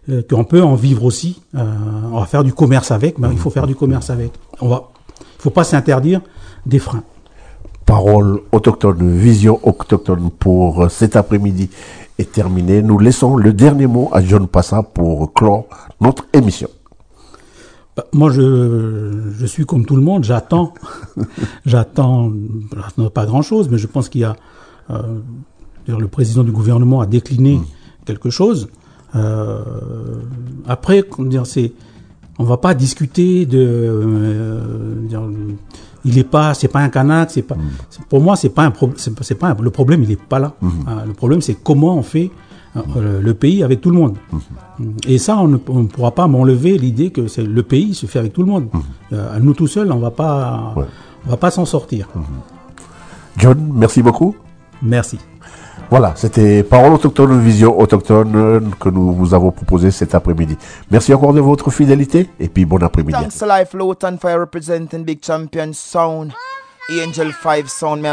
qu'on peut en vivre aussi. On va faire du commerce avec, il faut faire du commerce avec. Il faut pas s'interdire des freins. Parole autochtone, vision autochtone pour cet après-midi est terminée. Nous laissons le dernier mot à John Passa pour clore notre émission. Moi, je suis comme tout le monde, j'attends pas grand-chose, mais je pense qu'il y a le président du gouvernement a décliné quelque chose. Après, on va pas discuter c'est pas un Kanak, pour moi, le problème, il est pas là. Le problème, c'est comment on fait le pays avec tout le monde. Et ça, on ne pourra pas m'enlever l'idée que le pays se fait avec tout le monde. Nous tout seuls, on va pas s'en sortir. John, merci beaucoup. Merci. Voilà, c'était Parole autochtone, vision autochtone que nous vous avons proposé cet après-midi. Merci encore de votre fidélité et puis bon après-midi. Thanks to Life Low Fire representing Big Champion Sound, Angel 5 Sound.